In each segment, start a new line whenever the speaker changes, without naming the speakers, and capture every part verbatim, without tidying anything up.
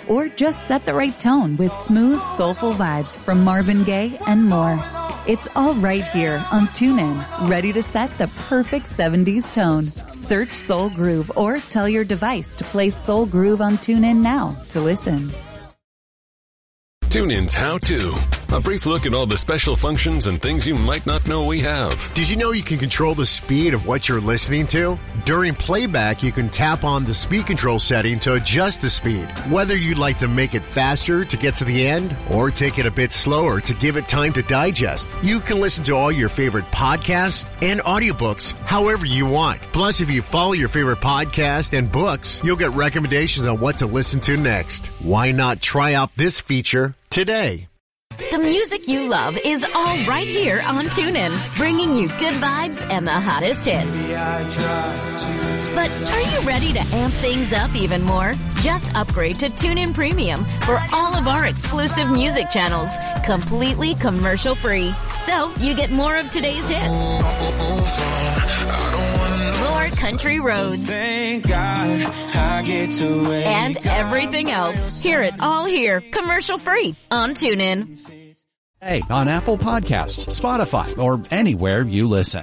or just set the right tone with smooth, soulful vibes from Marvin Gaye and more. It's all right here on TuneIn, ready to set the perfect seventies tone. Search Soul Groove or tell your device to play Soul Groove on TuneIn now to listen.
TuneIn's How To. A brief look at all the special functions and things you might not know we have.
Did you know you can control the speed of what you're listening to? During playback, you can tap on the speed control setting to adjust the speed. Whether you'd like to make it faster to get to the end or take it a bit slower to give it time to digest, you can listen to all your favorite podcasts and audiobooks however you want. Plus, if you follow your favorite podcast and books, you'll get recommendations on what to listen to next. Why not try out this feature today?
The music you love is all right here on TuneIn, bringing you good vibes and the hottest hits. But are you ready to amp things up even more? Just upgrade to TuneIn Premium for all of our exclusive music channels, completely commercial-free. So you get more of today's hits, more country roads, and everything else. Hear it all here, commercial-free on TuneIn.
Hey, on Apple Podcasts, Spotify, or anywhere you listen.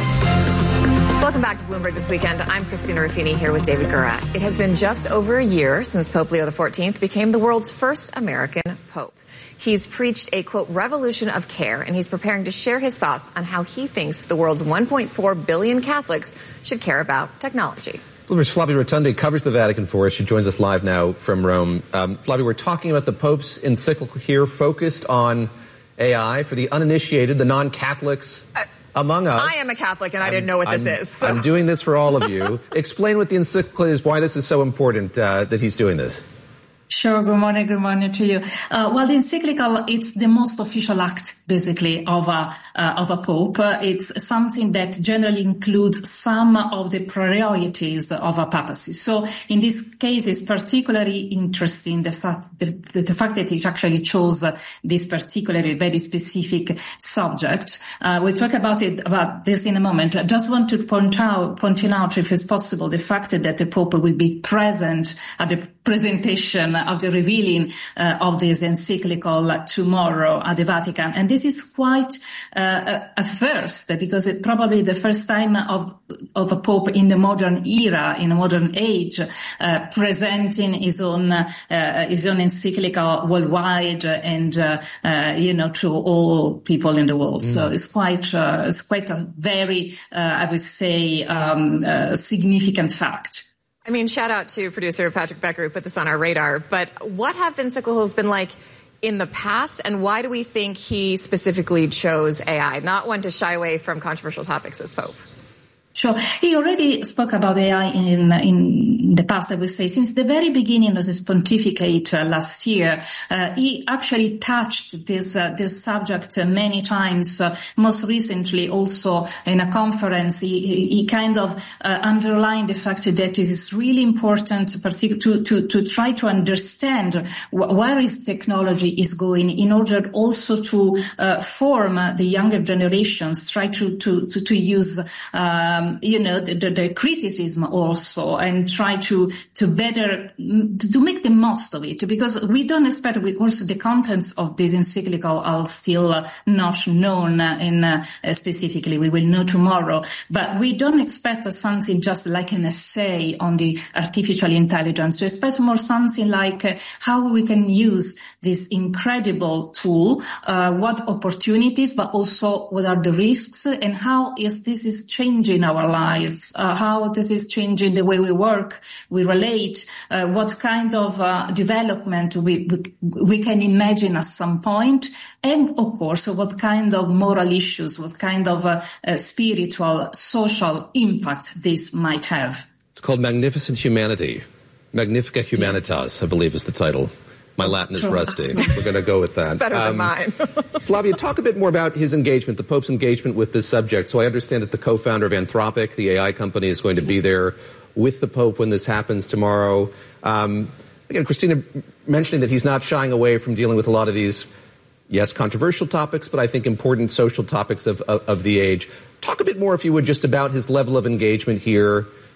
Welcome back to Bloomberg This Weekend. I'm Christina Ruffini here with David Gura. It has been just over a year since Pope Leo the fourteenth became the world's first American pope. He's preached a, quote, revolution of care, and he's preparing to share his thoughts on how he thinks the world's one point four billion Catholics should care about technology.
Bloomberg's Flavia Rotundi covers the Vatican for us. She joins us live now from Rome. Um, Flavia, we're talking about the Pope's encyclical here focused on A I for the uninitiated, the non-Catholics uh, among us.
I am a Catholic, and I'm, I didn't know what
I'm,
this is. So.
I'm doing this for all of you. Explain what the encyclical is, why this is so important uh, that he's doing this.
Sure. Good morning. Good morning to you. Uh, well, the encyclical, it's the most official act, basically, of a, uh, of a pope. Uh, it's something that generally includes some of the priorities of a papacy. So in this case, it's particularly interesting, the fact, the, the, the fact that it actually chose uh, this particularly very specific subject. Uh, we'll talk about it, about this in a moment. I just want to point out, pointing out, if it's possible, the fact that the pope will be present at the presentation of the revealing uh, of this encyclical tomorrow at the Vatican. And this is quite uh, a first, because it's probably the first time of of a pope in the modern era, in a modern age, uh, presenting his own uh, his own encyclical worldwide and uh, uh, you know to all people in the world. Mm. So it's quite uh, it's quite a very uh, I would say um, uh, significant fact.
I mean, shout out to producer Patrick Becker who put this on our radar. But what have encyclicals been like in the past, and why do we think he specifically chose A I? Not one to shy away from controversial topics as Pope.
Sure. He already spoke about A I in in the past, I would say. Since the very beginning of his pontificate uh, last year, uh, he actually touched this uh, this subject uh, many times. Uh, most recently, also in a conference, he, he kind of uh, underlined the fact that it is really important to to to try to understand wh- where his technology is going, in order also to uh, form uh, the younger generations, try to to to, to use um, you know, the, the, the criticism also, and try to, to better, to make the most of it, because we don't expect, of course, the contents of this encyclical are still uh, not known uh, in, uh, specifically. We will know tomorrow, but we don't expect uh, something just like an essay on the artificial intelligence. We expect more something like uh, how we can use this incredible tool, uh, what opportunities, but also what are the risks, and how is this is changing our our lives, uh, how this is changing the way we work, we relate, uh, what kind of uh, development we, we we can imagine at some point, and of course, what kind of moral issues, what kind of uh, uh, spiritual, social impact this might have.
It's called Magnificent Humanity. Magnifica Humanitas, yes. I believe is the title. My Latin is True. rusty. We're going to go with that.
It's better um, than mine.
Flavia, talk a bit more about his engagement, the Pope's engagement with this subject. So I understand that the co-founder of Anthropic, the A I company, is going to be there with the Pope when this happens tomorrow. Um, again, Christina mentioning that he's not shying away from dealing with a lot of these, yes, controversial topics, but I think important social topics of, of, of the age. Talk a bit more, if you would, just about his level of engagement here.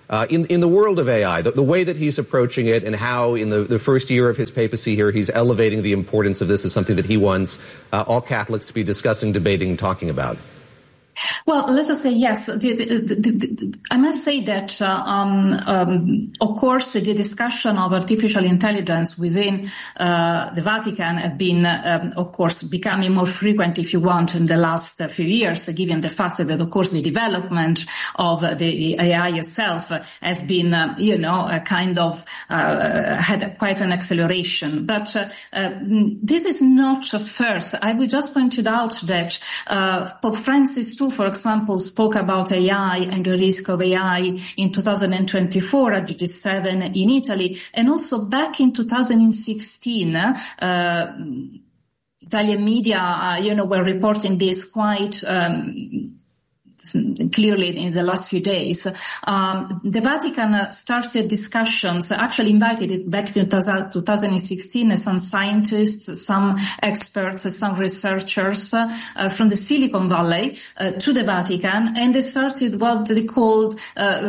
Uh, in, in the world of A I, the, the way that he's approaching it and how in the, the first year of his papacy here, he's elevating the importance of this as something that he wants uh, all Catholics to be discussing, debating, talking about?
Well, let us say yes. The, the, the, the, I must say that, uh, um, um, of course, the discussion of artificial intelligence within uh, the Vatican have been, um, of course, becoming more frequent, if you want, in the last uh, few years, given the fact that, of course, the development of uh, the A I itself uh, has been, uh, you know, a kind of uh, had quite an acceleration. But uh, uh, this is not a first. I would just point it out that uh, Pope Francis too, for example, spoke about A I and the risk of A I in two thousand twenty-four at G seven in Italy. And also back in two thousand sixteen, uh, Italian media, uh, you know, were reporting this quite um, clearly in the last few days. Um, the Vatican started discussions, actually invited it back in two thousand sixteen, some scientists, some experts, some researchers uh, from the Silicon Valley uh, to the Vatican, and they started what they called uh,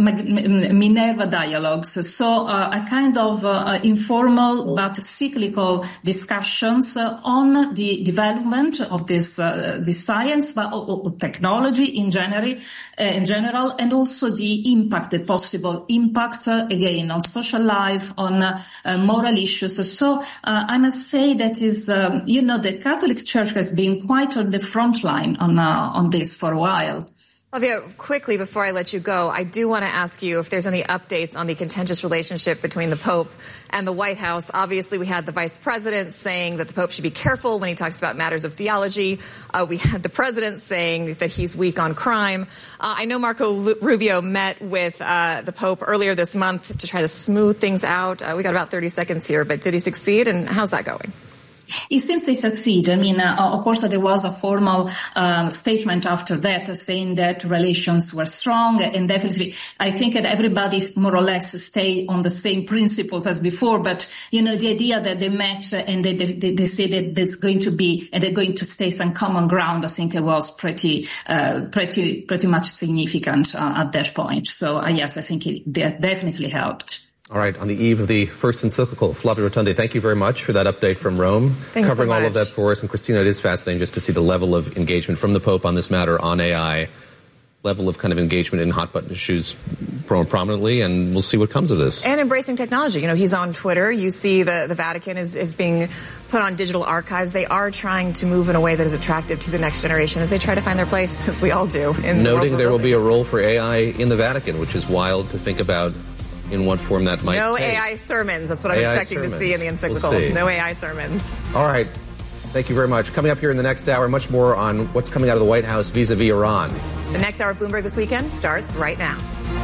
Minerva dialogues. So uh, a kind of uh, informal but cyclical discussions uh, on the development of this, uh, this science, but uh, technology in general, uh, in general, and also the impact, the possible impact, uh, again, on social life, on uh, uh, moral issues. So uh, I must say that is, um, you know, the Catholic Church has been quite on the front line on, uh, on this for a while.
Flavia, quickly before I let you go, I do want to ask you if there's any updates on the contentious relationship between the Pope and the White House. Obviously, we had the Vice President saying that the Pope should be careful when he talks about matters of theology. Uh, we had the President saying that he's weak on crime. Uh, I know Marco Rubio met with uh, the Pope earlier this month to try to smooth things out. Uh, we got about thirty seconds here, but did he succeed, and how's that going?
It seems they succeed. I mean, uh, of course, there was a formal um, statement after that uh, saying that relations were strong, and definitely, I think that everybody more or less stay on the same principles as before. But you know, the idea that they met and they they, they say that there's going to be and they're going to stay some common ground, I think it was pretty uh, pretty pretty much significant uh, at that point. So uh, yes, I think it definitely helped.
All right, on the eve of the first encyclical, Flavia Rotondi, thank you very much for that update from Rome.
Thanks
Covering
so much.
all of that for us. And Christina, it is fascinating just to see the level of engagement from the Pope on this matter on A I, level of kind of engagement in hot button issues prominently, and we'll see what comes of this.
And embracing technology. You know, he's on Twitter. You see the, the Vatican is, is being put on digital archives. They are trying to move in a way that is attractive to the next generation as they try to find their place, as we all do. In
Noting
the
there will be a role for A I in the Vatican, which is wild to think about in what form that might
No
take.
A I sermons. That's what I'm
A I
expecting
sermons.
to see in the encyclical.
We'll see.
No A I sermons.
All right. Thank you very much. Coming up here in the next hour, much more on what's coming out of the White House vis-a-vis Iran.
The next hour of Bloomberg This Weekend starts right now.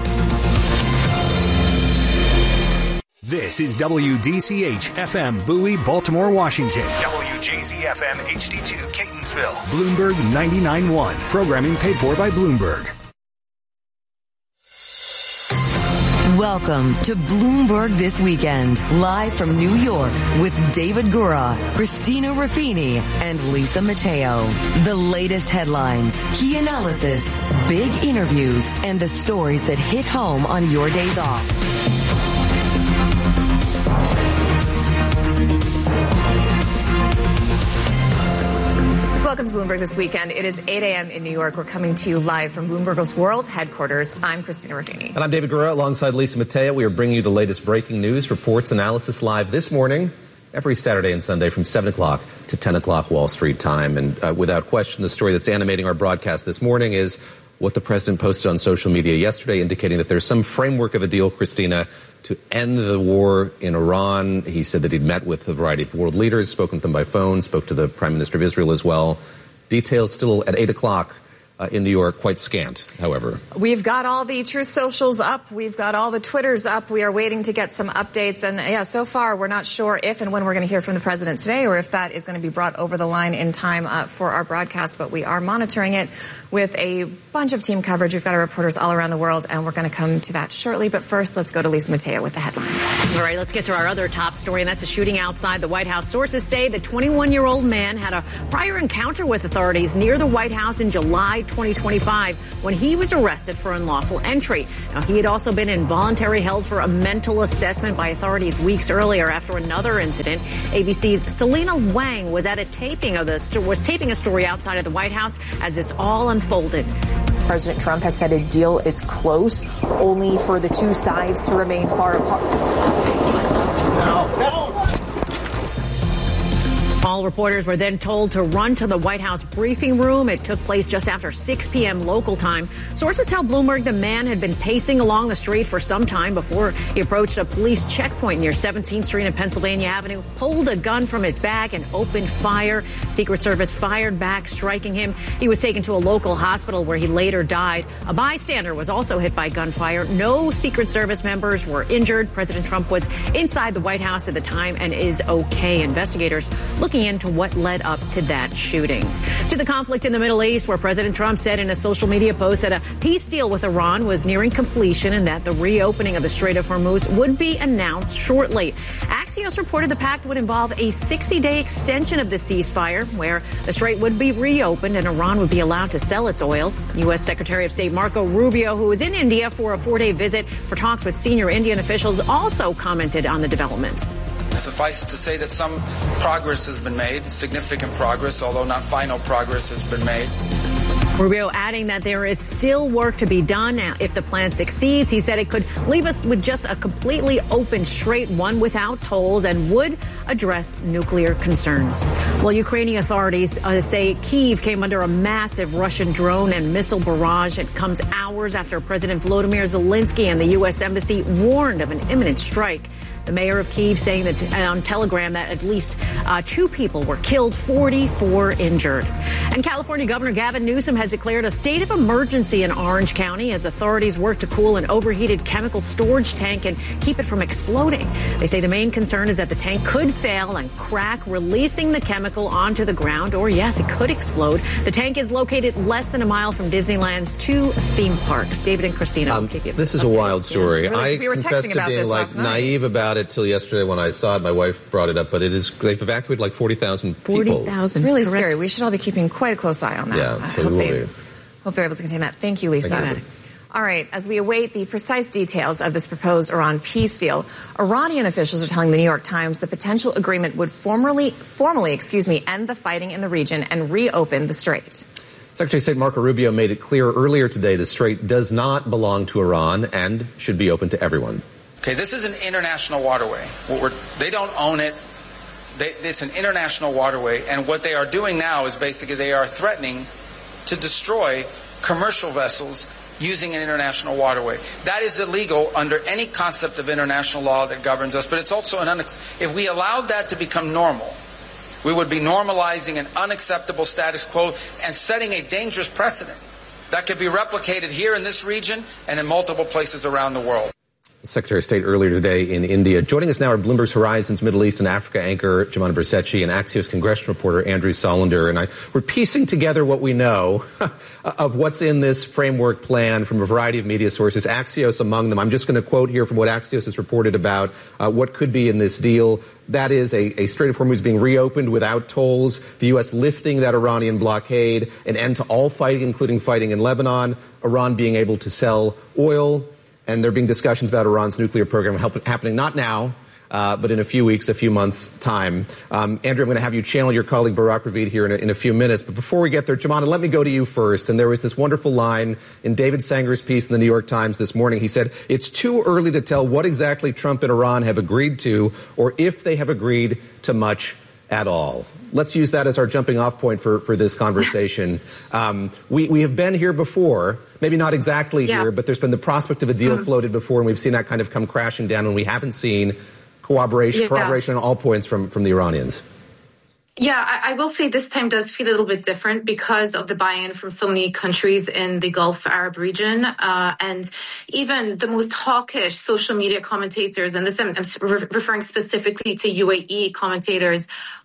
This is W D C H F M Bowie, Baltimore, Washington. W J Z F M H D two Catonsville. Bloomberg ninety-nine point one. Programming paid for by Bloomberg.
Welcome to Bloomberg This Weekend, live from New York with David Gura, Christina Ruffini, and Lisa Mateo. The latest headlines, key analysis, big interviews, and the stories that hit home on your days off.
Welcome to Bloomberg This Weekend. It is eight a.m. in New York. We're coming to you live from Bloomberg's World Headquarters. I'm Christina Ruffini.
And I'm David Gura alongside Lisa Mateo. We are bringing you the latest breaking news, reports, analysis live this morning, every Saturday and Sunday from seven o'clock to ten o'clock Wall Street time. And uh, without question, the story that's animating our broadcast this morning is what the president posted on social media yesterday, indicating that there's some framework of a deal, Christina, to end the war in Iran. He said that he'd met with a variety of world leaders, spoken with them by phone, spoke to the Prime Minister of Israel as well. Details still at eight o'clock uh, in New York, quite scant, however.
We've got all the Truth Socials up. We've got all the Twitters up. We are waiting to get some updates. And, yeah, so far we're not sure if and when we're going to hear from the president today or if that is going to be brought over the line in time uh, for our broadcast. But we are monitoring it with a bunch of team coverage. We've got our reporters all around the world, and we're going to come to that shortly. But first, let's go to Lisa Mateo with the headlines.
All right, let's get to our other top story, and that's a shooting outside the White House. Sources say the twenty-one-year-old man had a prior encounter with authorities near the White House in July July twenty twenty-five when he was arrested for unlawful entry. Now, he had also been involuntarily held for a mental assessment by authorities weeks earlier after another incident. A B C's Selena Wang was at a taping of the st- was taping a story outside of the White House as this all unfolded.
President Trump has said a deal is close, only for the two sides to remain far apart.
No, no. All reporters were then told to run to the White House briefing room. It took place just after six p.m. local time. Sources tell Bloomberg the man had been pacing along the street for some time before he approached a police checkpoint near seventeenth Street and Pennsylvania Avenue, pulled a gun from his bag and opened fire. Secret Service fired back, striking him. He was taken to a local hospital where he later died. A bystander was also hit by gunfire. No Secret Service members were injured. President Trump was inside the White House at the time and is okay. Investigators looking into what led up to that shooting. To the conflict in the Middle East, where President Trump said in a social media post that a peace deal with Iran was nearing completion and that the reopening of the Strait of Hormuz would be announced shortly. Axios reported the pact would involve a sixty-day extension of the ceasefire, where the strait would be reopened and Iran would be allowed to sell its oil. U S. Secretary of State Marco Rubio, who was in India for a four-day visit for talks with senior Indian officials, also commented on the developments.
Suffice it to say that some progress has been made, significant progress, although not final progress has been made.
Rubio adding that there is still work to be done. Now, if the plan succeeds, he said it could leave us with just a completely open strait, one without tolls, and would address nuclear concerns. Well, Ukrainian authorities uh, say Kyiv came under a massive Russian drone and missile barrage. It comes hours after President Volodymyr Zelensky and the U S Embassy warned of an imminent strike. The mayor of Kyiv saying that on Telegram that at least uh, two people were killed, forty-four injured. And California Governor Gavin Newsom has declared a state of emergency in Orange County as authorities work to cool an overheated chemical storage tank and keep it from exploding. They say the main concern is that the tank could fail and crack, releasing the chemical onto the ground, or yes, it could explode. The tank is located less than a mile from Disneyland's two theme parks. David and Christina will
um,
keep you
This is a wild story.
Yeah, really,
I
we were
confess
texting
to
about
being
this
like
last night.
naive about it till yesterday when I saw it. My wife brought it up, but it is they've evacuated like forty thousand people.
forty thousand. Really correct. Scary. We should all be keeping quite a close eye on that.
Yeah,
I
so
hope,
we
they,
will be.
hope they're able to contain that. Thank you, Lisa.
Thank you.
All right, as we await the precise details of this proposed Iran peace deal, Iranian officials are telling the New York Times the potential agreement would formally, formally, excuse me, end the fighting in the region and reopen the strait.
Secretary of State Marco Rubio made it clear earlier today the strait does not belong to Iran and should be open to everyone.
Okay, this is an international waterway. What we're, they don't own it. They, it's an international waterway, and what they are doing now is basically they are threatening to destroy commercial vessels using an international waterway. That is illegal under any concept of international law that governs us, but it's also an unex- if we allowed that to become normal, we would be normalizing an unacceptable status quo and setting a dangerous precedent that could be replicated here in this region and in multiple places around the world.
Secretary of State earlier today in India. Joining us now are Bloomberg's Horizons Middle East and Africa anchor Jemana Bersetchi and Axios congressional reporter Andrew Solender. And I, we're piecing together what we know of what's in this framework plan from a variety of media sources, Axios among them. I'm just going to quote here from what Axios has reported about uh, what could be in this deal. That is a, a Strait of Hormuz being reopened without tolls, the U S lifting that Iranian blockade, an end to all fighting, including fighting in Lebanon, Iran being able to sell oil, and there being discussions about Iran's nuclear program help, happening not now, uh, but in a few weeks, a few months' time. Um, Andrew, I'm going to have you channel your colleague Barak Ravid here in a, in a few minutes. But before we get there, Jemana, let me go to you first. And there was this wonderful line in David Sanger's piece in the New York Times this morning. He said, it's too early to tell what exactly Trump and Iran have agreed to or if they have agreed to much at all. Let's use that as our jumping off point for, for this conversation. Um, we, we have been here before, maybe not exactly yeah. here, but there's been the prospect of a deal mm. floated before, and we've seen that kind of come crashing down, and we haven't seen cooperation, yeah. cooperation on all points from, from the Iranians.
Yeah, I, I will say this time does feel a little bit different because of the buy-in from so many countries in the Gulf Arab region. Uh, and even the most hawkish social media commentators, and this I'm, I'm re- referring specifically to U A E commentators,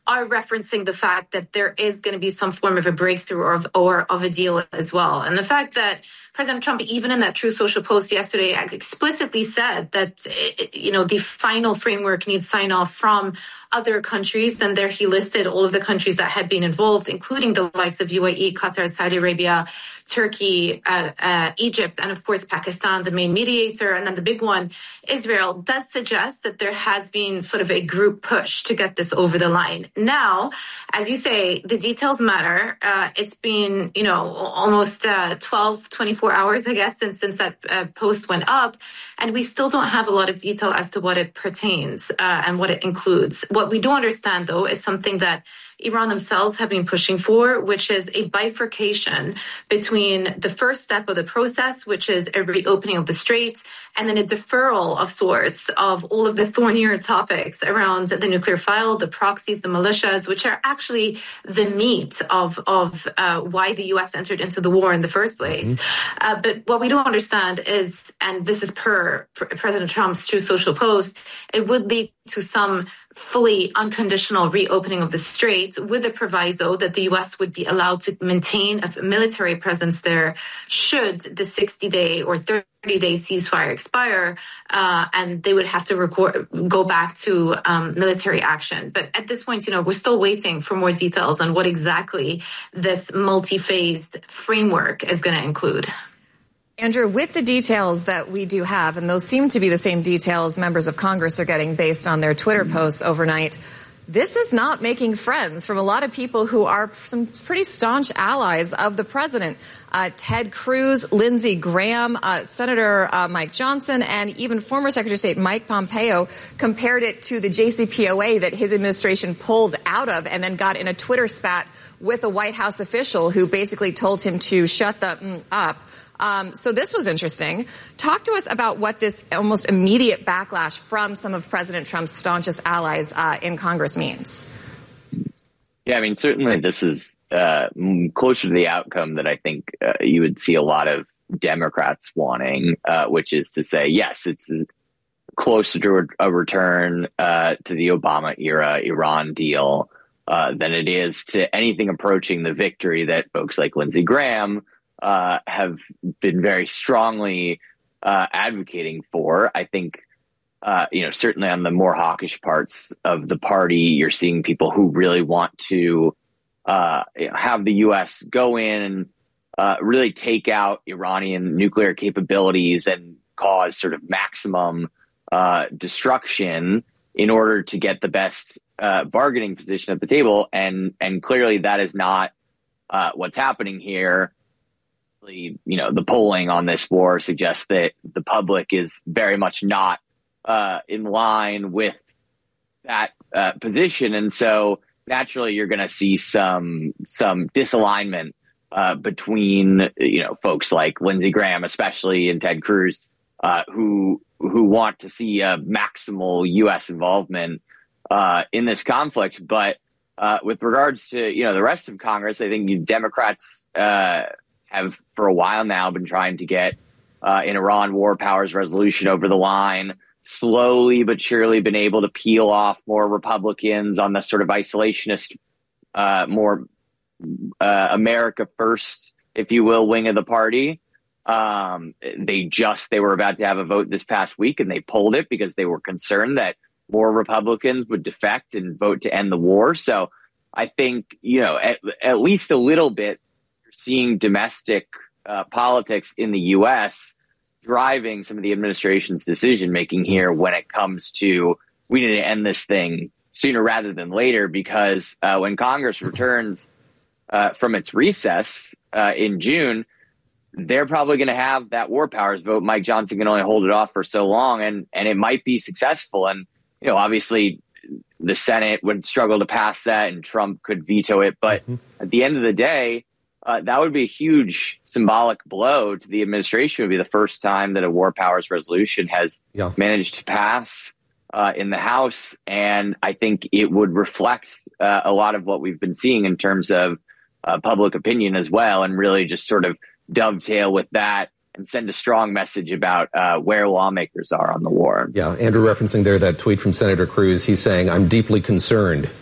are referencing the fact that there is going to be some form of a breakthrough or of, or of a deal as well. And the fact that President Trump, even in that Truth Social post yesterday, explicitly said that, you know, the final framework needs sign off from other countries. And there he listed all of the countries that had been involved, including the likes of U A E, Qatar, Saudi Arabia, Turkey, uh, uh, Egypt, and of course, Pakistan, the main mediator. And then the big one, Israel. That suggests that there has been sort of a group push to get this over the line. Now, as you say, the details matter. Uh, it's been, you know, almost uh, twelve, twenty-four hours, I guess, since, since that uh, post went up. And we still don't have a lot of detail as to what it pertains uh, and what it includes. What we do understand, though, is something that Iran themselves have been pushing for, which is a bifurcation between the first step of the process, which is a reopening of the straits, and then a deferral of sorts of all of the thornier topics around the nuclear file, the proxies, the militias, which are actually the meat of, of uh, why the U S entered into the war in the first place. Mm-hmm. Uh, but what we don't understand is, and this is per President Trump's Truth Social post, it would lead to some fully unconditional reopening of the Straits with a proviso that the U S would be allowed to maintain a military presence there should the sixty-day or thirty-day ceasefire expire, uh, and they would have to record, go back to um, military action. But at this point, you know, we're still waiting for more details on what exactly this multi-phased framework is going to include.
Andrew, with the details that we do have, and those seem to be the same details members of Congress are getting based on their Twitter posts overnight, this is not making friends from a lot of people who are some pretty staunch allies of the president. Uh, Ted Cruz, Lindsey Graham, uh, Senator uh, Mike Johnson, and even former Secretary of State Mike Pompeo compared it to the J C P O A that his administration pulled out of and then got in a Twitter spat with a White House official who basically told him to shut the mm, up. Um, so this was interesting. Talk to us about what this almost immediate backlash from some of President Trump's staunchest allies uh, in Congress means.
Yeah, I mean, certainly this is uh, closer to the outcome that I think uh, you would see a lot of Democrats wanting, uh, which is to say, yes, it's closer to a return uh, to the Obama era Iran deal uh, than it is to anything approaching the victory that folks like Lindsey Graham Uh, have been very strongly uh, advocating for. I think, uh, you know, certainly on the more hawkish parts of the party, you're seeing people who really want to uh, have the U S go in and uh, really take out Iranian nuclear capabilities and cause sort of maximum uh, destruction in order to get the best uh, bargaining position at the table. And, and clearly that is not uh, what's happening here. You know, the polling on this war suggests that the public is very much not uh, in line with that uh, position. And so naturally, you're going to see some some disalignment uh, between, you know, folks like Lindsey Graham, especially, and Ted Cruz, uh, who who want to see a maximal U S involvement uh, in this conflict. But uh, with regards to, you know, the rest of Congress, I think you Democrats uh, have for a while now been trying to get uh, an Iran war powers resolution over the line, slowly but surely been able to peel off more Republicans on the sort of isolationist, uh, more uh, America first, if you will, wing of the party. Um, they just, they were about to have a vote this past week and they pulled it because they were concerned that more Republicans would defect and vote to end the war. So I think, you know, at, at least a little bit, seeing domestic uh, politics in the U S driving some of the administration's decision making here when it comes to we need to end this thing sooner rather than later, because uh, when Congress returns uh, from its recess uh, in June, they're probably going to have that war powers vote. Mike Johnson can only hold it off for so long, and and it might be successful. And, you know, obviously the Senate would struggle to pass that and Trump could veto it. But mm-hmm. at the end of the day, Uh, that would be a huge symbolic blow to the administration. It would be the first time that a war powers resolution has yeah. managed to pass uh, in the House. And I think it would reflect uh, a lot of what we've been seeing in terms of uh, public opinion as well, and really just sort of dovetail with that and send a strong message about uh, where lawmakers are on the war.
Yeah, Andrew referencing there that tweet from Senator Cruz, he's saying, I'm deeply concerned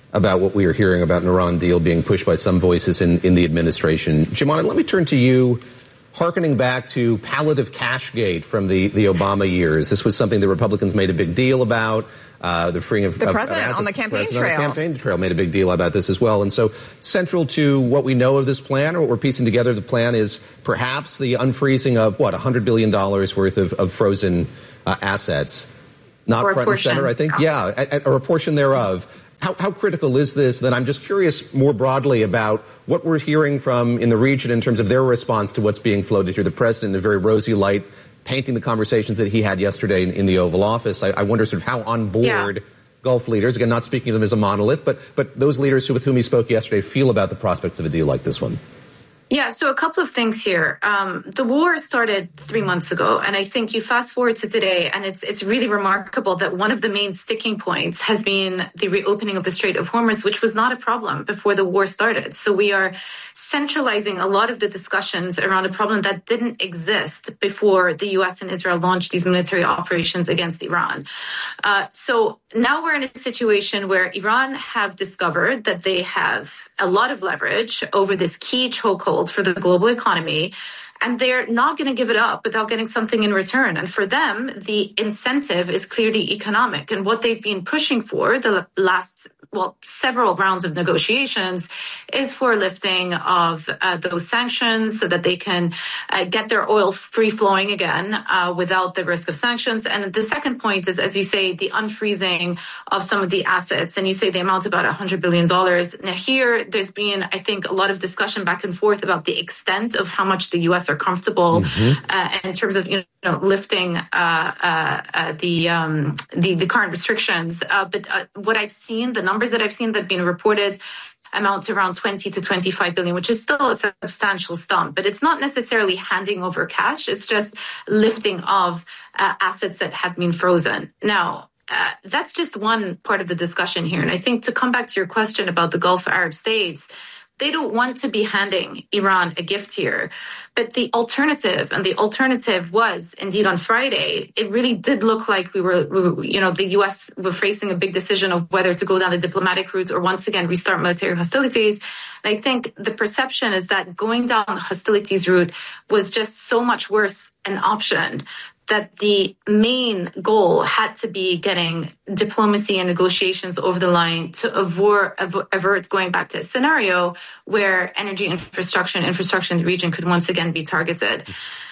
about what we are hearing about an Iran deal being pushed by some voices in, in the administration. Jumaane, let me turn to you, hearkening back to palliative cashgate from the, the Obama years. This was something the Republicans made a big deal about. Uh, the freeing of
the
of,
president
of
on the campaign
president
trail.
On the campaign trail made a big deal about this as well. And so central to what we know of this plan, or what we're piecing together, the plan is perhaps the unfreezing of, what, one hundred billion dollars worth of, of frozen uh, assets. Not
or
front and center, I think. Yeah, yeah or a portion thereof. How, how critical is this? Then I'm just curious more broadly about what we're hearing from in the region in terms of their response to what's being floated here. The president in a very rosy light, painting the conversations that he had yesterday in, in the Oval Office. I, I wonder sort of how on board yeah. Gulf leaders, again, not speaking of them as a monolith, but but those leaders who, with whom he spoke yesterday feel about the prospects of a deal like this one.
Yeah, so a couple of things here. Um, the war started three months ago, and I think you fast forward to today, and it's it's really remarkable that one of the main sticking points has been the reopening of the Strait of Hormuz, which was not a problem before the war started. So we are centralizing a lot of the discussions around a problem that didn't exist before the U S and Israel launched these military operations against Iran. Uh, so now we're in a situation where Iran have discovered that they have a lot of leverage over this key chokehold for the global economy, and they're not going to give it up without getting something in return. And for them, the incentive is clearly economic. And what they've been pushing for the last, well, several rounds of negotiations is for lifting of uh, those sanctions so that they can uh, get their oil free flowing again uh, without the risk of sanctions. And the second point is, as you say, the unfreezing of some of the assets. And you say they amount to about one hundred billion dollars. Now here, there's been, I think, a lot of discussion back and forth about the extent of how much the U S are comfortable mm-hmm. uh, in terms of, you know, lifting uh, uh, uh, the, um, the the current restrictions. Uh, but uh, what I've seen, the numbers that I've seen that have been reported amount to around twenty to twenty-five billion, which is still a substantial sum. But it's not necessarily handing over cash. It's just lifting of uh, assets that have been frozen. Now, uh, that's just one part of the discussion here. And I think to come back to your question about the Gulf Arab states, they don't want to be handing Iran a gift here. But the alternative, and the alternative was indeed on Friday, it really did look like we were, we were, you know, the U S were facing a big decision of whether to go down the diplomatic route or once again restart military hostilities. And I think the perception is that going down the hostilities route was just so much worse an option that the main goal had to be getting diplomacy and negotiations over the line to avert, avert going back to a scenario where energy infrastructure and infrastructure in the region could once again be targeted.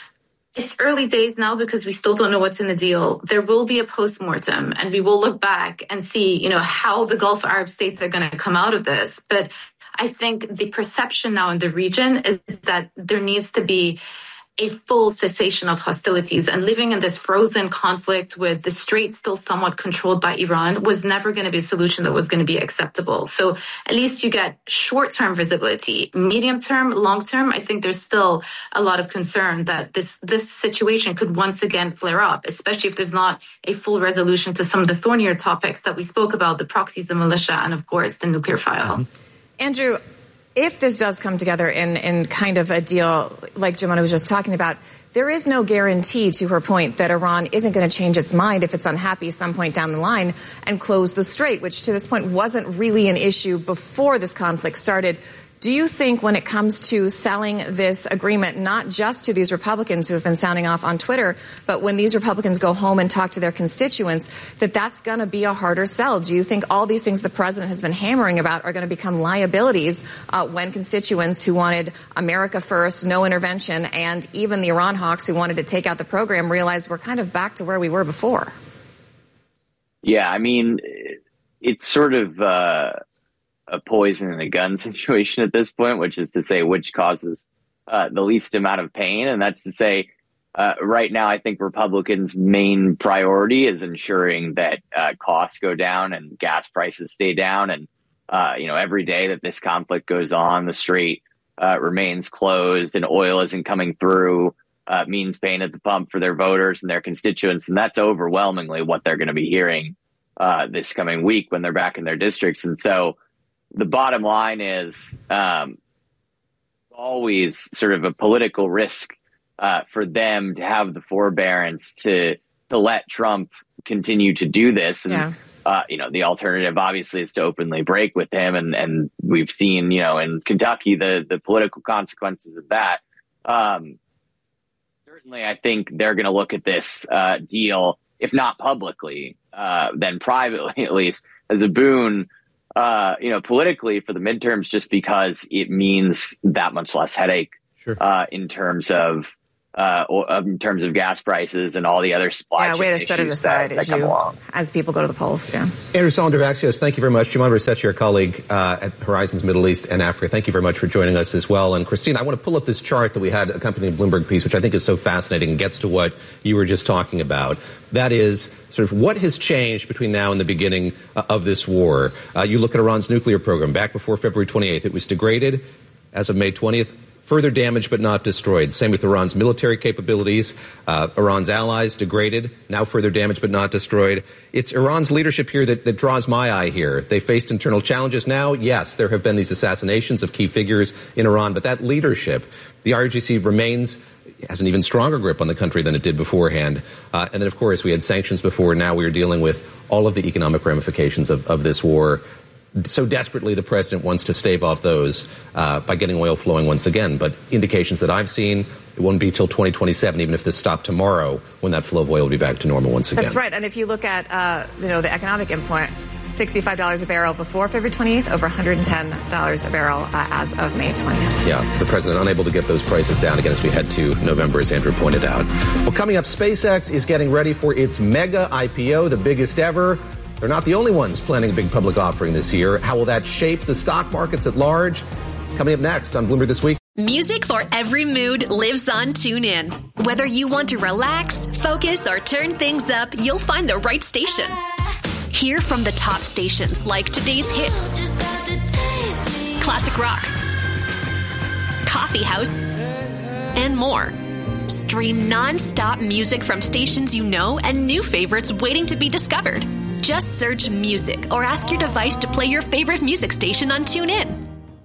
It's early days now because we still don't know what's in the deal. There will be a post-mortem and we will look back and see, you know, how the Gulf Arab states are going to come out of this. But I think the perception now in the region is that there needs to be a full cessation of hostilities, and living in this frozen conflict with the strait still somewhat controlled by Iran was never going to be a solution that was going to be acceptable. So at least you get short-term visibility. Medium-term, long-term, I think there's still a lot of concern that this, this situation could once again flare up, especially if there's not a full resolution to some of the thornier topics that we spoke about, the proxies, the militia, and of course, the nuclear file.
Mm-hmm. Andrew, if this does come together in, in kind of a deal like Jumaane was just talking about, there is no guarantee, to her point, that Iran isn't going to change its mind if it's unhappy some point down the line and close the strait, which to this point wasn't really an issue before this conflict started. Do you think when it comes to selling this agreement, not just to these Republicans who have been sounding off on Twitter, but when these Republicans go home and talk to their constituents, that that's going to be a harder sell? Do you think all these things the president has been hammering about are going to become liabilities uh, when constituents who wanted America first, no intervention, and even the Iran hawks who wanted to take out the program realize we're kind of back to where we were before?
Yeah, I mean, it's sort of uh, a poison in a gun situation at this point, which is to say which causes uh, the least amount of pain. And that's to say, uh, right now, I think Republicans' main priority is ensuring that uh, costs go down and gas prices stay down. And, uh, you know, every day that this conflict goes on, the strait uh, remains closed and oil isn't coming through, uh, means pain at the pump for their voters and their constituents. And that's overwhelmingly what they're going to be hearing uh, this coming week when they're back in their districts. And so the bottom line is um, always sort of a political risk uh, for them to have the forbearance to to let Trump continue to do this. And
yeah.
uh, you know, the alternative obviously is to openly break with him. And, and we've seen, you know, in Kentucky, the, the political consequences of that. Um, certainly, I think they're going to look at this uh, deal, if not publicly, uh, then privately, at least, as a boon, uh, you know, politically for the midterms, just because it means that much less headache
sure.
uh, in terms of uh, in terms of gas prices and all the other supply
yeah,
chain
way to set it aside
that,
as,
that
you, as people go to the polls. Yeah.
Andrew Salander of Axios, thank you very much. Juman Research, your colleague uh, at Horizons Middle East and Africa, thank you very much for joining us as well. And Christine, I want to pull up this chart that we had accompanying the Bloomberg piece, which I think is so fascinating and gets to what you were just talking about. That is sort of what has changed between now and the beginning uh, of this war. Uh, you look at Iran's nuclear program. Back before February twenty-eighth, it was degraded. As of May twentieth, further damaged but not destroyed. Same with Iran's military capabilities. Uh, Iran's allies degraded, now further damaged but not destroyed. It's Iran's leadership here that, that draws my eye here. They faced internal challenges now. Yes, there have been these assassinations of key figures in Iran, but that leadership, the I R G C remains, has an even stronger grip on the country than it did beforehand. Uh, and then, of course, we had sanctions before. Now we are dealing with all of the economic ramifications of, of this war. So desperately, the president wants to stave off those uh, by getting oil flowing once again. But indications that I've seen, it won't be till twenty twenty-seven, even if this stopped tomorrow, when that flow of oil will be back to normal once again.
That's right. And if you look at, uh, you know, the economic endpoint, sixty-five dollars a barrel before February twenty-eighth, over one hundred ten dollars a barrel uh, as of May twentieth.
Yeah, the president unable to get those prices down again as we head to November, as Andrew pointed out. Well, coming up, SpaceX is getting ready for its mega I P O, the biggest ever. They're not the only ones planning a big public offering this year. How will that shape the stock markets at large? Coming up next on Bloomberg This Week.
Music for every mood lives on TuneIn. Whether you want to relax, focus, or turn things up, you'll find the right station. Hear from the top stations like today's hits, classic rock, coffee house, and more. Stream non-stop music from stations you know and new favorites waiting to be discovered. Just search music or ask your device to play your favorite music station on TuneIn.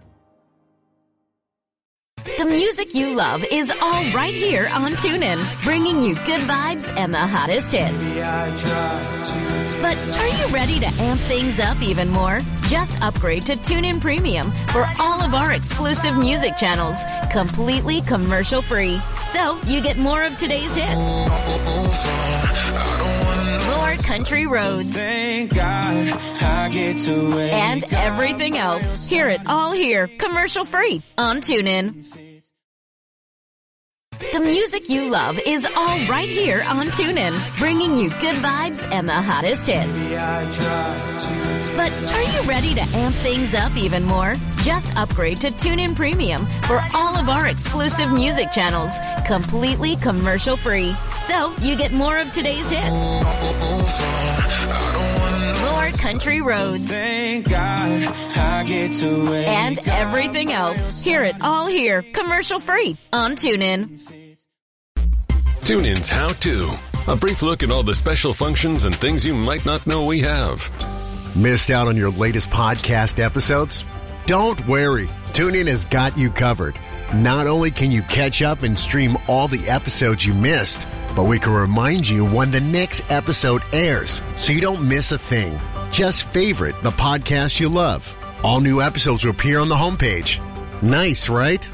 The music you love is all right here on TuneIn, bringing you good vibes and the hottest hits. But are you ready to amp things up even more? Just upgrade to TuneIn Premium for all of our exclusive music channels, completely commercial-free. So you get more of today's hits, more country roads, and everything else. Hear it all here, commercial-free on TuneIn. The music you love is all right here on TuneIn, bringing you good vibes and the hottest hits. But are you ready to amp things up even more? Just upgrade to TuneIn Premium for all of our exclusive music channels, completely commercial-free. So you get more of today's hits, more country roads, and everything else. Hear it all here, commercial-free on TuneIn.
TuneIn's How To. A brief look at all the special functions and things you might not know we have.
Missed out on your latest podcast episodes? Don't worry. TuneIn has got you covered. Not only can you catch up and stream all the episodes you missed, but we can remind you when the next episode airs so you don't miss a thing. Just favorite the podcast you love. All new episodes will appear on the homepage. Nice, right?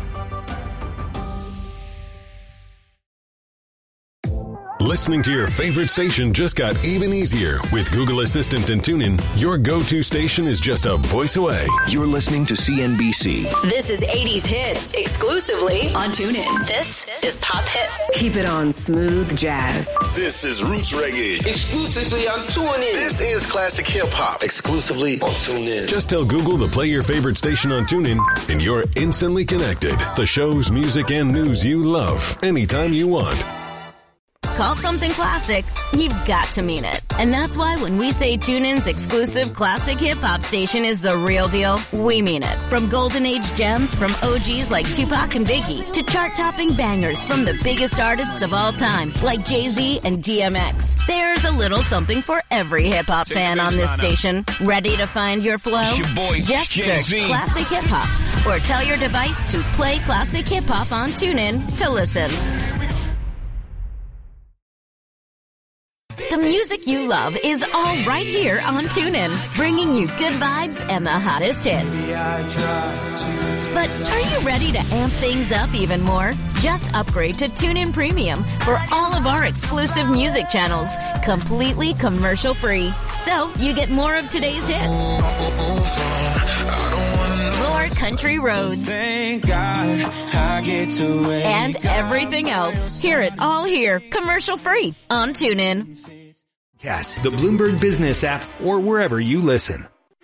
Listening to your favorite station just got even easier. With Google Assistant and TuneIn, your go-to station is just a voice away.
You're listening to C N B C.
This is eighties hits exclusively on TuneIn. This is Pop Hits.
Keep it on smooth jazz.
This is Roots Reggae.
Exclusively on TuneIn.
This is classic hip hop. Exclusively on TuneIn.
Just tell Google to play your favorite station on TuneIn, and you're instantly connected. The shows, music, and news you love anytime you want.
Call something classic, you've got to mean it. And that's why when we say TuneIn's exclusive classic hip-hop station is the real deal, we mean it. From golden age gems from O Gs like Tupac and Biggie to chart-topping bangers from the biggest artists of all time like Jay-Z and D M X. There's a little something for every hip-hop fan on this station. Ready to find your flow?
Your boy,
Just
Jay-Z.
search classic hip-hop or tell your device to play classic hip-hop on TuneIn to listen. The music you love is all right here on TuneIn, bringing you good vibes and the hottest hits. But are you ready to amp things up even more? Just upgrade to TuneIn Premium for all of our exclusive music channels, completely commercial-free. So you get more of today's hits, more country roads,
Thank God I get to wake
and everything else. Hear it all here, commercial-free on TuneIn.
Yes, the Bloomberg Business app or wherever you listen.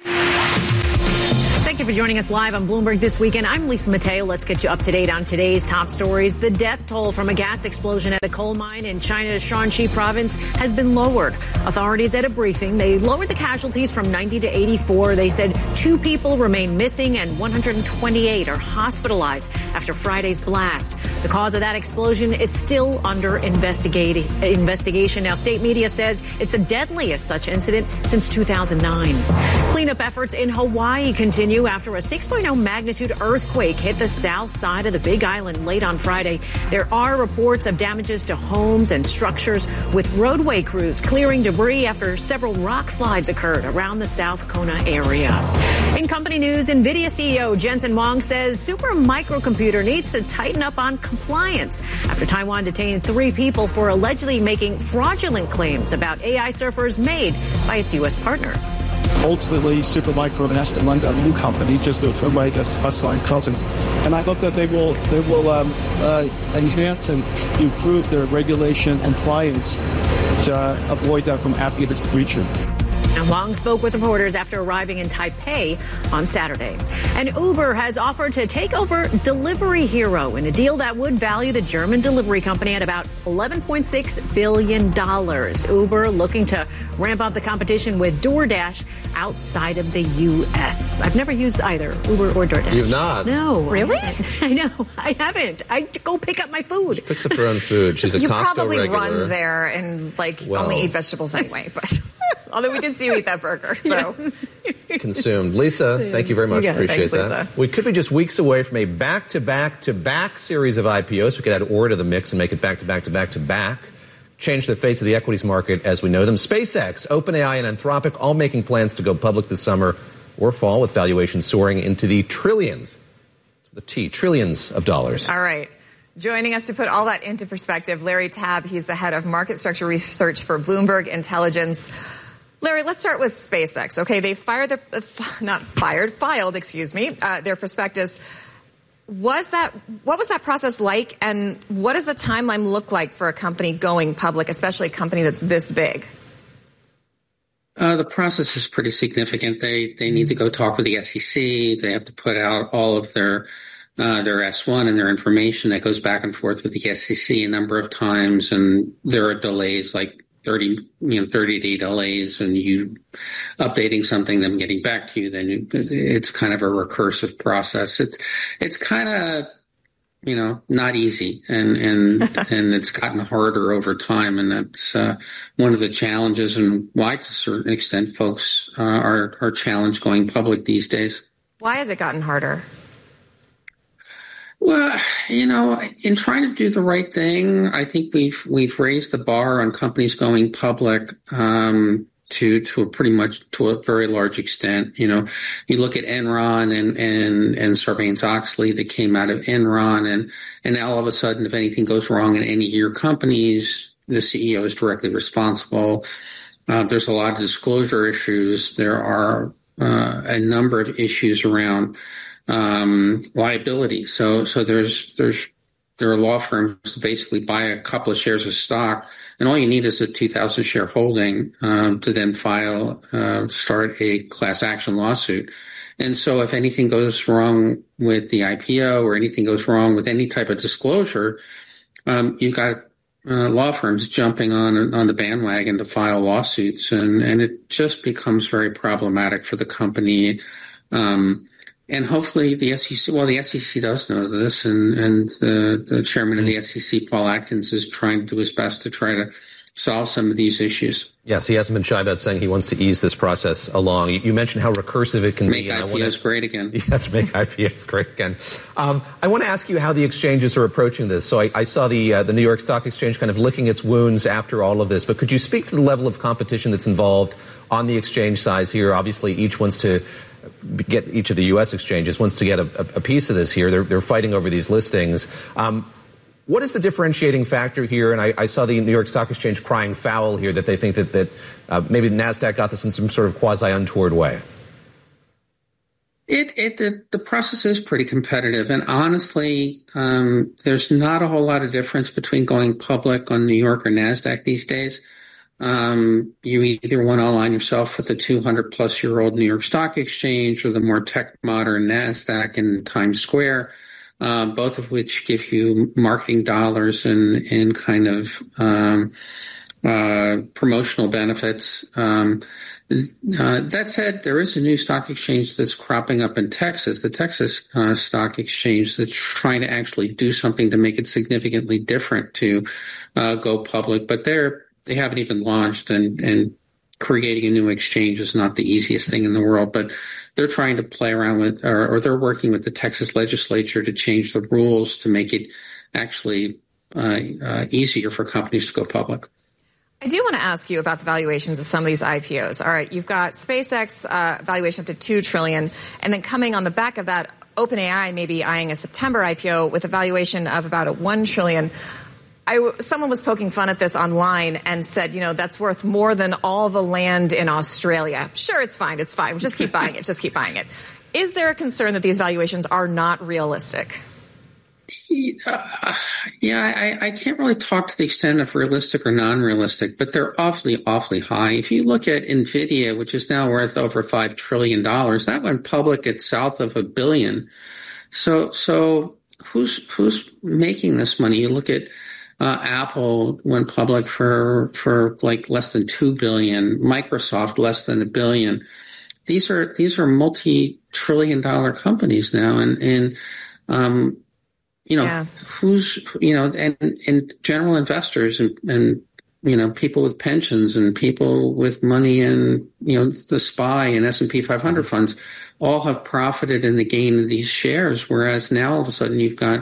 Thank you for joining us live on Bloomberg This Weekend. I'm Lisa Mateo. Let's get you up to date on today's top stories. The death toll from a gas explosion at a coal mine in China's Shanxi province has been lowered. Authorities at a briefing, they lowered the casualties from ninety to eighty-four. They said two people remain missing and one hundred twenty-eight are hospitalized after Friday's blast. The cause of that explosion is still under investigation. Now, state media says it's the deadliest such incident since two thousand nine. Cleanup efforts in Hawaii continue after a six point oh magnitude earthquake hit the south side of the Big Island late on Friday. There are reports of damages to homes and structures, with roadway crews clearing debris after several rock slides occurred around the South Kona area. In company news, NVIDIA C E O Jensen Huang says Supermicro needs to tighten up on compliance after Taiwan detained three people for allegedly making fraudulent claims about A I servers made by its U S partner.
Ultimately, Supermicro has to run a new company just to provide us hustling cultures. And I hope that they will they will um, uh, enhance and improve their regulation compliance to uh, avoid that from asking it to breach it.
And Huang spoke with reporters after arriving in Taipei on Saturday. And Uber has offered to take over Delivery Hero in a deal that would value the German delivery company at about eleven point six billion dollars. Uber looking to ramp up the competition with DoorDash outside of the U S. I've never used either Uber or DoorDash.
You've not?
No.
Really?
I know. I haven't. I go pick up my food.
She picks up her own food. She's a
you
Costco
probably
regular.
run there and like
Well.
only eat vegetables anyway, but although we did see you eat that burger, so
Yes.
Consumed. Lisa, thank you very much.
Yeah,
Appreciate
thanks,
that.
Lisa.
We could be just weeks away from a back-to-back-to-back series of I P Os. We could add Ora to the mix and make it back-to-back-to-back-to-back. Change the face of the equities market as we know them. SpaceX, OpenAI, and Anthropic all making plans to go public this summer or fall, with valuations soaring into the trillions, the T, trillions of dollars.
all right. Joining us to put all that into perspective, Larry Tabb. He's the head of market structure research for Bloomberg Intelligence. Larry, let's start with SpaceX. Okay, they fired their, uh, not fired, filed, excuse me, uh, their prospectus. Was that, what was that process like, and what does the timeline look like for a company going public, especially a company that's this big?
Uh, the process is pretty significant. They they need to go talk with the S E C. They have to put out all of their uh, their S one and their information that goes back and forth with the S E C a number of times, and there are delays like thirty, you know, thirty day delays, and you updating something, them getting back to you, then you, it's kind of a recursive process. It's, it's kind of, you know, not easy, and, and, and it's gotten harder over time. And that's, uh, one of the challenges, and why to a certain extent folks, uh, are, are challenged going public these days.
Why has it gotten harder?
Well, you know, in trying to do the right thing, I think we've we've raised the bar on companies going public um, to to a pretty much to a very large extent. You know, you look at Enron and and and Sarbanes-Oxley that came out of Enron, and and now all of a sudden, if anything goes wrong in any of your companies, the C E O is directly responsible. Uh, there's a lot of disclosure issues. There are uh, a number of issues around um, liability. So, so there's, there's, there are law firms that basically buy a couple of shares of stock, and all you need is a two thousand share holding, um, to then file, uh, start a class action lawsuit. And so if anything goes wrong with the I P O or anything goes wrong with any type of disclosure, um, you've got uh, law firms jumping on on the bandwagon to file lawsuits, and, and it just becomes very problematic for the company. Um, and hopefully the S E C, well, the S E C does know this, and, and the, the chairman of the S E C, Paul Atkins, is trying to do his best to try to solve some of these issues.
Yes, he hasn't been shy about saying he wants to ease this process along. You, you mentioned how recursive it can
make
be.
Make I P Os great again.
Yes, make I P Os great again. Um, I want to ask you how the exchanges are approaching this. So I, I saw the uh, the New York Stock Exchange kind of licking its wounds after all of this. But could you speak to the level of competition that's involved on the exchange size here? Obviously, each wants to get each of the U S exchanges wants to get a, a piece of this here. They're they're fighting over these listings. Um, What is the differentiating factor here? And I, I saw the New York Stock Exchange crying foul here that they think that, that uh, maybe the NASDAQ got this in some sort of quasi-untoward way.
It, it, it the process is pretty competitive. And honestly, um, there's not a whole lot of difference between going public on New York or NASDAQ these days. Um, you either want to align yourself with the two hundred plus year old New York Stock Exchange or the more tech modern NASDAQ in Times Square. Uh, both of which give you marketing dollars and, and kind of um, uh, promotional benefits. Um, uh, that said, there is a new stock exchange that's cropping up in Texas, the Texas uh, Stock Exchange, that's trying to actually do something to make it significantly different to uh, go public. But they're they haven't even launched, and, and creating a new exchange is not the easiest thing in the world. But they're trying to play around with, or, or they're working with the Texas legislature to change the rules to make it actually uh, uh, easier for companies to go public.
I do want to ask you about the valuations of some of these I P Os. All right, you've got SpaceX uh, valuation up to two trillion dollars, and then coming on the back of that, OpenAI may be eyeing a September I P O with a valuation of about a one trillion dollars. I, someone was poking fun at this online and said, you know, that's worth more than all the land in Australia. Sure, it's fine. It's fine. Just keep buying it. Just keep buying it. Is there a concern that these valuations are not realistic?
Uh, yeah, I, I can't really talk to the extent of realistic or non-realistic, but they're awfully, awfully high. If you look at NVIDIA, which is now worth over five trillion dollars, that went public at south of a billion. So, so who's, who's making this money? You look at Uh, Apple went public for for like less than two billion. Microsoft less than a billion. These are these are multi-trillion dollar companies now, and and um, you know yeah. who's you know and and general investors and and you know people with pensions and people with money in you know the S P Y and S and P five hundred funds all have profited in the gain of these shares, whereas now all of a sudden you've got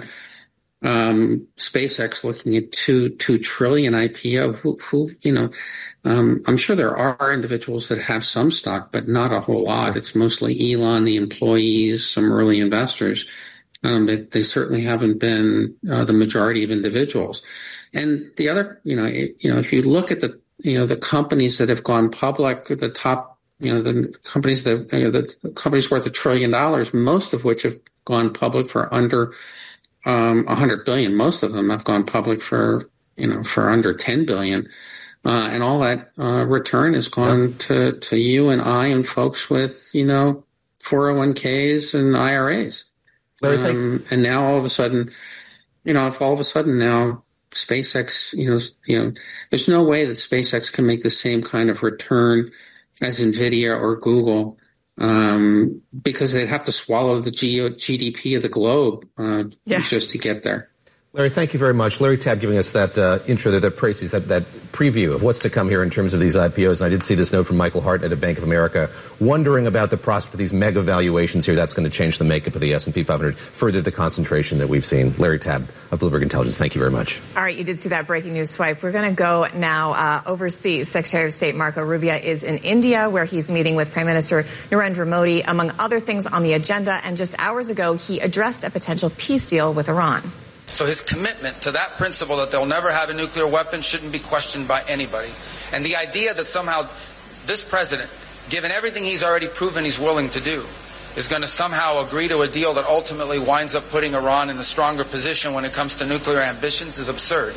Um, SpaceX looking at two, two trillion I P O, who, who, you know, um, I'm sure there are individuals that have some stock, but not a whole lot. It's mostly Elon, the employees, some early investors. Um, they, they certainly haven't been, uh, the majority of individuals. And the other, you know, it, you know, if you look at the, you know, the companies that have gone public, the top, you know, the companies that, you know, the companies worth a trillion dollars, most of which have gone public for under Um, a hundred billion. Most of them have gone public for, you know, for under ten billion. Uh, and all that, uh, return has gone to, to you and I and folks with, you know, four oh one k's and I R As. Um, and now all of a sudden, you know, if all of a sudden now SpaceX, you know, you know, there's no way that SpaceX can make the same kind of return as NVIDIA or Google. Um, because they'd have to swallow the G D P of the globe uh, yeah. just to get there.
Larry, thank you very much. Larry Tabb giving us that uh, intro there, that précis, that, that preview of what's to come here in terms of these I P Os. And I did see this note from Michael Hart at Bank of America, wondering about the prospect of these mega valuations here. That's going to change the makeup of the S and P five hundred, further the concentration that we've seen. Larry Tabb of Bloomberg Intelligence, thank you very much.
All right, you did see that breaking news swipe. We're going to go now uh, overseas. Secretary of State Marco Rubio is in India, where he's meeting with Prime Minister Narendra Modi, among other things on the agenda. And just hours ago, he addressed a potential peace deal with Iran.
So his commitment to that principle that they'll never have a nuclear weapon shouldn't be questioned by anybody. And the idea that somehow this president, given everything he's already proven he's willing to do, is going to somehow agree to a deal that ultimately winds up putting Iran in a stronger position when it comes to nuclear ambitions is absurd.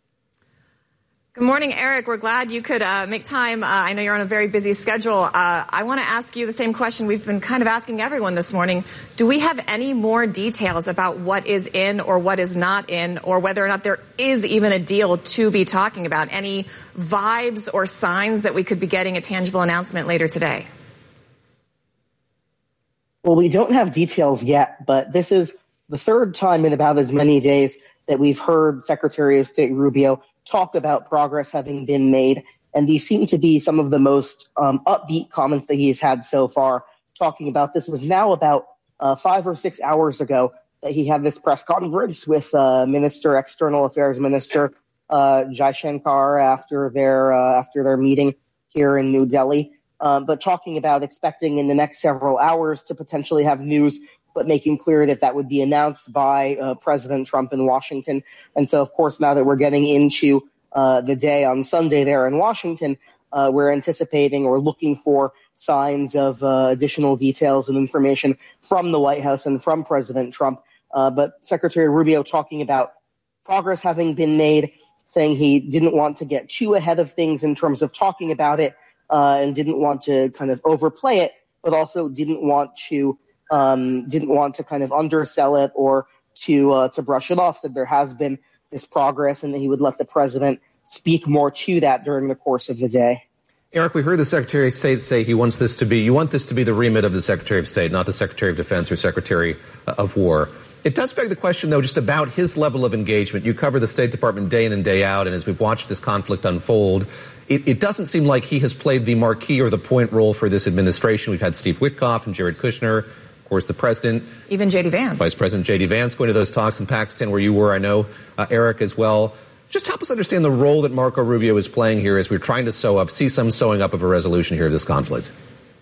Good morning, Eric. We're glad you could uh, make time. Uh, I know you're on a very busy schedule. Uh, I want to ask you the same question we've been kind of asking everyone this morning. Do we have any more details about what is in or what is not in, or whether or not there is even a deal to be talking about? Any vibes or signs that we could be getting a tangible announcement later today?
Well, we don't have details yet, but this is the third time in about as many days that we've heard Secretary of State Rubio talk about progress having been made. And these seem to be some of the most um, upbeat comments that he's had so far, talking about this. Was now about uh, five or six hours ago that he had this press conference with uh, Minister, External Affairs Minister uh, Jaishankar after their uh, after their meeting here in New Delhi. Um, but talking about expecting in the next several hours to potentially have news, but making clear that that would be announced by uh, President Trump in Washington. And so, of course, now that we're getting into uh, the day on Sunday there in Washington, uh, we're anticipating or looking for signs of uh, additional details and information from the White House and from President Trump. Uh, but Secretary Rubio talking about progress having been made, saying he didn't want to get too ahead of things in terms of talking about it, Uh, and didn't want to kind of overplay it, but also didn't want to um, didn't want to kind of undersell it or to uh, to brush it off. Said there has been this progress, and that he would let the president speak more to that during the course of the day.
Eric, we heard the Secretary of State say he wants this to be you want this to be the remit of the Secretary of State, not the Secretary of Defense or Secretary of War. It does beg the question, though, just about his level of engagement. You cover the State Department day in and day out, and as we've watched this conflict unfold, it, it doesn't seem like he has played the marquee or the point role for this administration. We've had Steve Witkoff and Jared Kushner, of course, the president.
Even J D Vance.
Vice President J D Vance going to those talks in Pakistan where you were, I know, uh, Eric, as well. Just help us understand the role that Marco Rubio is playing here as we're trying to sew up, see some sewing up of a resolution here of this conflict.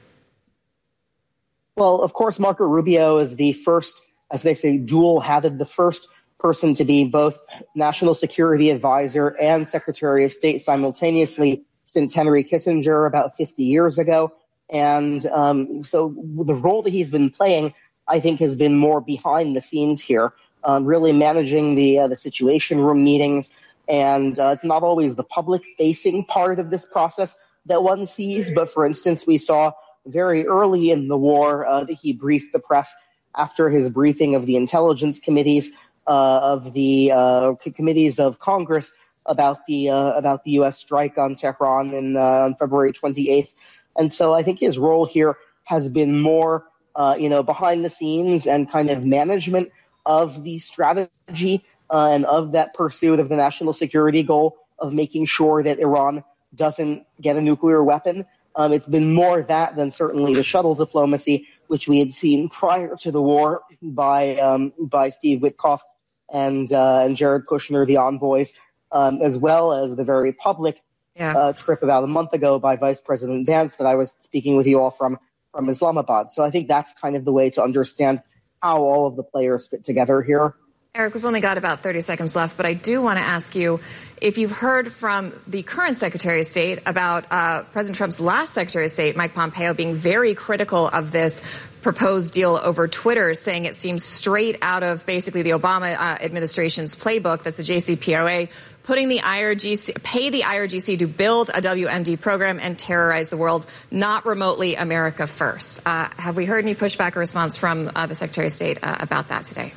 Well, of course, Marco Rubio is the first, as they say, dual-hatted, the first person to be both national security advisor and Secretary of State simultaneously since Henry Kissinger about fifty years ago. And um, so the role that he's been playing, I think, has been more behind the scenes here, um, really managing the uh, the Situation Room meetings. And uh, it's not always the public-facing part of this process that one sees. But, for instance, we saw very early in the war uh, that he briefed the press after his briefing of the intelligence committees uh, of the uh, committees of Congress about the uh, about the U S strike on Tehran in, uh, on February twenty-eighth. And so I think his role here has been more, uh, you know, behind the scenes and kind of management of the strategy uh, and of that pursuit of the national security goal of making sure that Iran doesn't get a nuclear weapon. Um, it's been more that than certainly the shuttle diplomacy, which we had seen prior to the war by um, by Steve Witkoff and uh, and Jared Kushner, the envoys, um, as well as the very public yeah. uh, trip about a month ago by Vice President Vance that I was speaking with you all from from Islamabad. So I think that's kind of the way to understand how all of the players fit together here.
Eric, we've only got about thirty seconds left, but I do want to ask you if you've heard from the current Secretary of State about uh, President Trump's last Secretary of State, Mike Pompeo, being very critical of this proposed deal over Twitter, saying it seems straight out of basically the Obama uh, administration's playbook, that's the J C P O A, putting the I R G C, pay the I R G C to build a W M D program and terrorize the world, not remotely America first. Uh, have we heard any pushback or response from uh, the Secretary of State uh, about that today?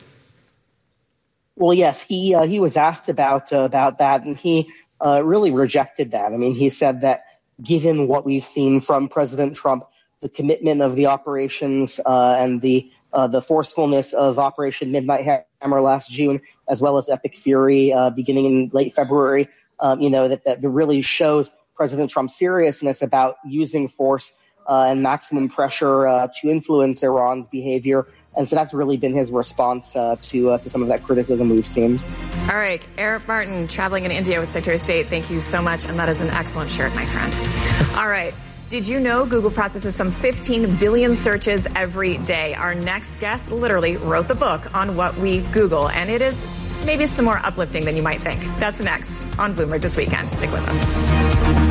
Well, yes, he uh, he was asked about uh, about that, and he uh, really rejected that. I mean, he said that given what we've seen from President Trump, the commitment of the operations uh, and the uh, the forcefulness of Operation Midnight Hammer last June, as well as Epic Fury uh, beginning in late February, um, you know, that, that really shows President Trump's seriousness about using force uh, and maximum pressure uh, to influence Iran's behavior. And so that's really been his response uh, to uh, to some of that criticism we've seen.
All right. Eric Martin, traveling in India with Secretary of State, thank you so much. And that is an excellent shirt, my friend. All right. Did you know Google processes some fifteen billion searches every day? Our next guest literally wrote the book on what we Google, and it is maybe some more uplifting than you might think. That's next on Bloomberg This Weekend. Stick with us.